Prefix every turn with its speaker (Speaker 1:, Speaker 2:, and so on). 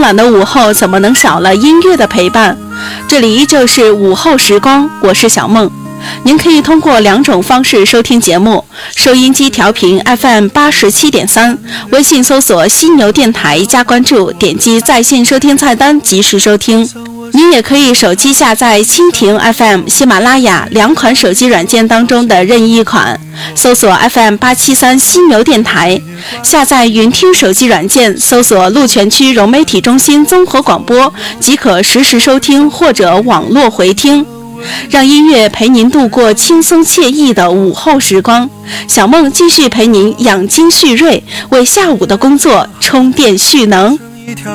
Speaker 1: 懒的午后怎么能少了音乐的陪伴？这里依旧是午后时光，我是小梦。您可以通过2种方式收听节目：收音机调频 FM87.3， 微信搜索犀牛电台加关注，点击在线收听菜单及时收听。您也可以手机下载蜻蜓 FM、喜马拉雅2款手机软件当中的任意一款，搜索 FM873 犀牛电台，下载云听手机软件，搜索鹿泉区融媒体中心综合广播，即可实时收听或者网络回听。让音乐陪您度过轻松惬意的午后时光，小梦继续陪您养精蓄锐，为下午的工作充电蓄能。